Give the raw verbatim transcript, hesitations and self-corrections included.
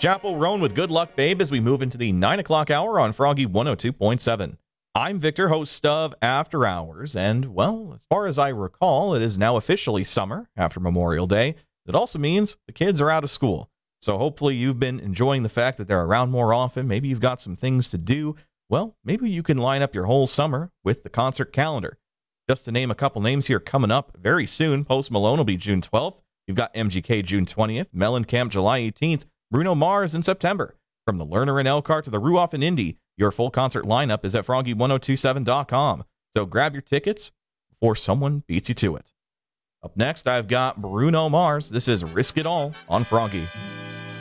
Chapel Roan with Good Luck Babe as we move into the nine o'clock hour on Froggy one oh two point seven. I'm Victor, host of After Hours, and, well, as far as I recall, it is now officially summer after Memorial Day. That also means the kids are out of school. So hopefully you've been enjoying the fact that they're around more often. Maybe you've got some things to do. Well, maybe you can line up your whole summer with the concert calendar. Just to name a couple names here coming up very soon, Post Malone will be June twelfth. You've got M G K June twentieth, Mellencamp July eighteenth, Bruno Mars in September. From the Lerner and Elkhart to the Ruoff and Indy, your full concert lineup is at froggy ten twenty-seven dot com. So grab your tickets before someone beats you to it. Up next, I've got Bruno Mars. This is Risk It All on Froggy.